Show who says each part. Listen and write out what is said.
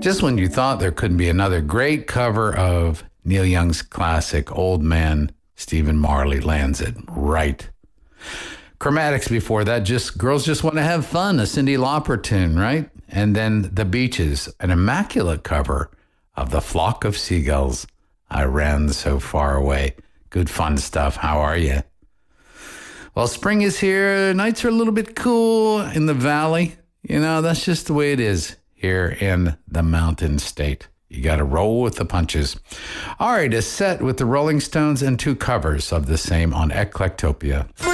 Speaker 1: Just when you thought there couldn't be another great cover of Neil Young's classic Old Man, Stephen Marley lands it right. Chromatics before that, Girls Just Want to Have Fun, a Cyndi Lauper tune, right? And then The Beaches, an immaculate cover of The Flock of Seagulls, I Ran So Far Away. Good fun stuff. How are you? Well, spring is here. Nights are a little bit cool in the valley. You know, that's just the way it is here in the Mountain State. You got to roll with the punches. All right, a set with the Rolling Stones and two covers of the same on Eclectopia.